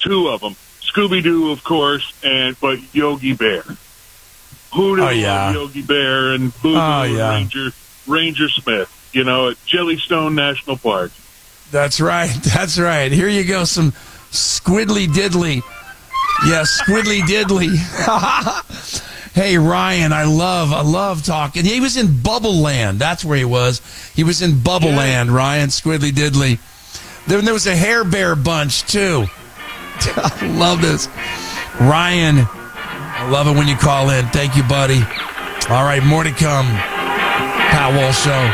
two of them. Scooby-Doo, of course, but Yogi Bear. Who knew Yogi Bear and Boo Boo and Ranger Smith, at Jellystone National Park. That's right. Here you go, some Squiddly Diddly. Yeah, Squiddly Diddly. Hey, Ryan, I love talking. He was in Bubble Land. That's where he was. He was in Bubble Land, Ryan, Squiddly Diddly. Then there was a Hair Bear bunch, too. I love this. Ryan, I love it when you call in. Thank you, buddy. All right, more to come. Pat Walsh Show.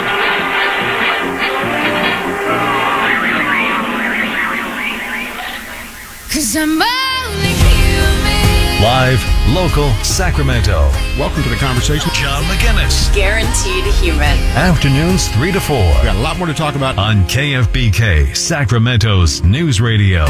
Cause I'm only human. Live, local, Sacramento. Welcome to the conversation. John McGinnis. Guaranteed human. Afternoons 3 to 4. We got a lot more to talk about on KFBK, Sacramento's News Radio.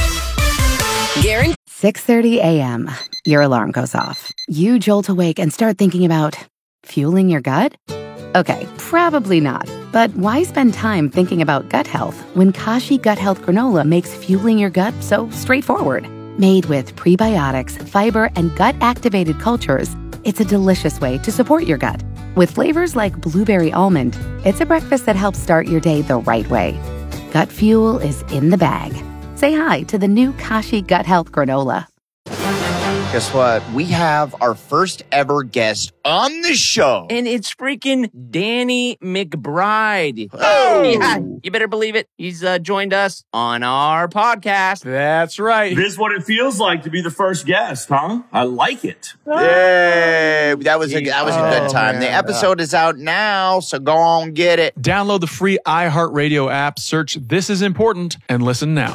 6:30 a.m. Your alarm goes off. You jolt awake and start thinking about fueling your gut? Okay, probably not. But why spend time thinking about gut health when Kashi Gut Health Granola makes fueling your gut so straightforward? Made with prebiotics, fiber, and gut-activated cultures, it's a delicious way to support your gut. With flavors like blueberry almond, it's a breakfast that helps start your day the right way. Gut fuel is in the bag. Say hi to the new Kashi Gut Health Granola. Guess what? We have our first ever guest on the show. And it's freaking Danny McBride. Oh! Yeah, you better believe it. He's joined us on our podcast. That's right. This is what it feels like to be the first guest, huh? I like it. Yay! That was a good time. Man. The episode is out now, so go on get it. Download the free iHeartRadio app, search This Is Important, and listen now.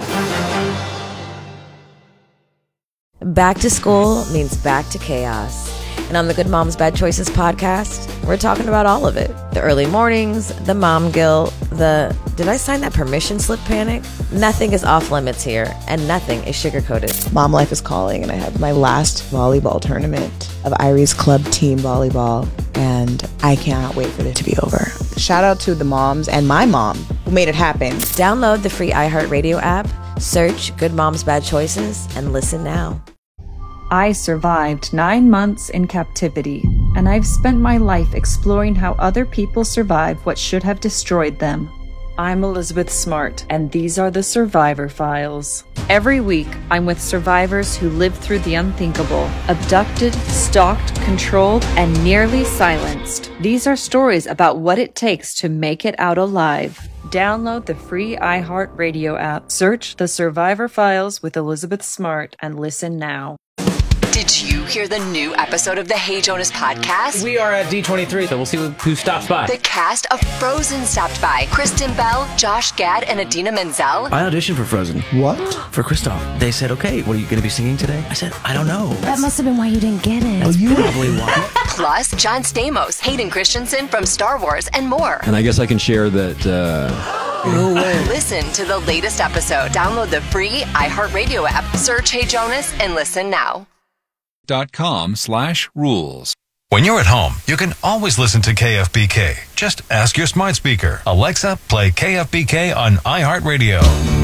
Back to school means back to chaos. And on the Good Moms Bad Choices podcast, we're talking about all of it. The early mornings, the mom guilt, the did I sign that permission slip panic? Nothing is off limits here, and nothing is sugar-coated. Mom life is calling, and I have my last volleyball tournament of Irie's Club Team Volleyball, and I cannot wait for it to be over. Shout out to the moms and my mom who made it happen. Download the free iHeartRadio app, search Good Moms Bad Choices, and listen now. I survived 9 months in captivity, and I've spent my life exploring how other people survive what should have destroyed them. I'm Elizabeth Smart, and these are the Survivor Files. Every week, I'm with survivors who lived through the unthinkable, abducted, stalked, controlled, and nearly silenced. These are stories about what it takes to make it out alive. Download the free iHeartRadio app, search The Survivor Files with Elizabeth Smart, and listen now. Did you hear the new episode of the Hey Jonas podcast? We are at D23, so we'll see who stops by. The cast of Frozen stopped by. Kristen Bell, Josh Gad, and Idina Menzel. I auditioned for Frozen. What? For Kristoff. They said, okay, what are you going to be singing today? I said, I don't know. That must have been why you didn't get it. That's probably why. Plus, John Stamos, Hayden Christensen from Star Wars, and more. And I guess I can share that... No way. Listen to the latest episode. Download the free iHeartRadio app. Search Hey Jonas and listen now. .com/rules. When you're at home, you can always listen to KFBK. Just ask your smart speaker, Alexa, play KFBK on iHeartRadio.